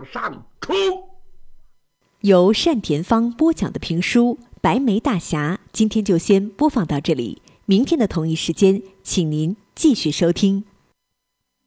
往上冲。 由单田芳播讲的评书《白眉大侠》，今天就先播放到这里，明天的同一时间，请您继续收听。